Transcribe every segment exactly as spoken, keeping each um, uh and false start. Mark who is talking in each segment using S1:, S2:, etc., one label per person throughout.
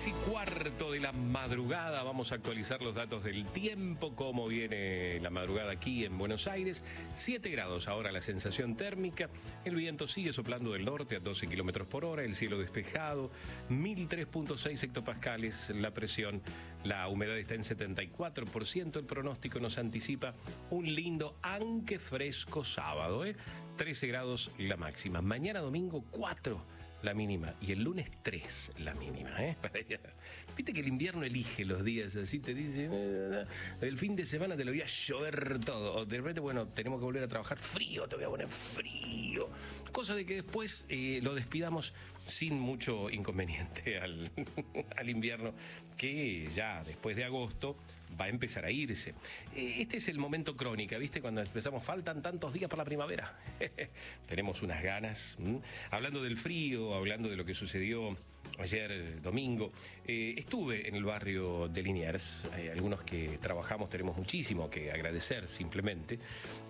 S1: seis y cuarto de la madrugada. Vamos a actualizar los datos del tiempo, cómo viene la madrugada aquí en Buenos Aires. siete grados ahora la sensación térmica. El viento sigue soplando del norte a doce kilómetros por hora. El cielo despejado. mil tres punto seis hectopascales la presión. La humedad está en setenta y cuatro por ciento. El pronóstico nos anticipa un lindo, aunque fresco sábado. ¿eh? trece grados la máxima. Mañana domingo cuatro la mínima, y el lunes tres la mínima, ¿eh? Viste que el invierno elige los días así, te dice, eh, el fin de semana te lo voy a llover todo, o de repente, bueno, tenemos que volver a trabajar frío, te voy a poner frío, cosa de que después eh, lo despidamos sin mucho inconveniente al, al invierno, que ya después de agosto va a empezar a irse. Este es el momento crónica, ¿viste? Cuando empezamos, faltan tantos días para la primavera. Tenemos unas ganas. ¿m? Hablando del frío, hablando de lo que sucedió ayer domingo, eh, estuve en el barrio de Liniers. Hay algunos que trabajamos, tenemos muchísimo que agradecer simplemente,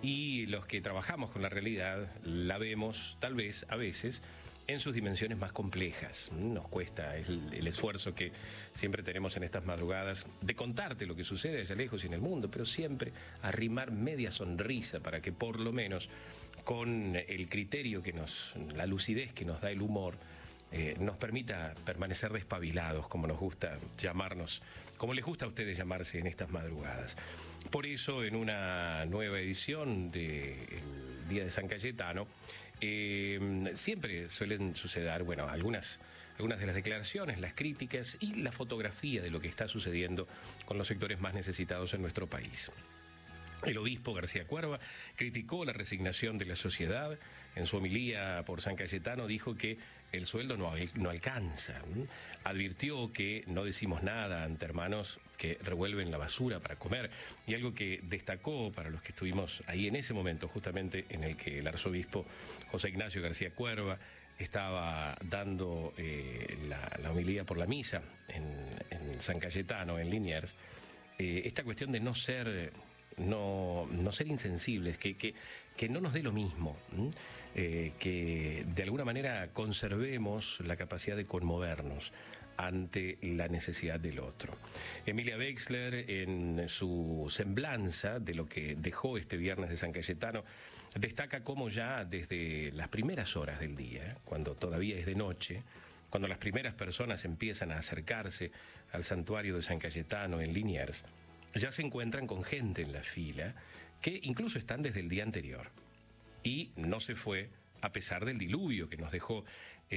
S1: y los que trabajamos con la realidad la vemos, tal vez, a veces, en sus dimensiones más complejas. Nos cuesta el, el esfuerzo que siempre tenemos en estas madrugadas de contarte lo que sucede allá lejos y en el mundo, pero siempre arrimar media sonrisa para que por lo menos con el criterio que nos, la lucidez que nos da el humor, Eh, nos permita permanecer despabilados, como nos gusta llamarnos, como les gusta a ustedes llamarse en estas madrugadas. Por eso, en una nueva edición del Día de San Cayetano, eh, siempre suelen suceder, bueno, algunas, algunas de las declaraciones, las críticas y la fotografía de lo que está sucediendo con los sectores más necesitados en nuestro país. El obispo García Cuerva criticó la resignación de la sociedad. En su homilía por San Cayetano dijo que el sueldo no, no alcanza. Advirtió que no decimos nada ante hermanos que revuelven la basura para comer. Y algo que destacó para los que estuvimos ahí en ese momento, justamente en el que el arzobispo José Ignacio García Cuerva estaba dando eh, la, la homilía por la misa en, en San Cayetano, en Liniers, eh, esta cuestión de no ser... No, no ser insensibles, que, que, que no nos dé lo mismo, eh, que de alguna manera conservemos la capacidad de conmovernos ante la necesidad del otro. Emilia Wexler, en su semblanza de lo que dejó este viernes de San Cayetano, destaca cómo ya desde las primeras horas del día, cuando todavía es de noche, cuando las primeras personas empiezan a acercarse al santuario de San Cayetano en Liniers, ya se encuentran con gente en la fila que incluso están desde el día anterior. Y no se fue a pesar del diluvio que nos dejó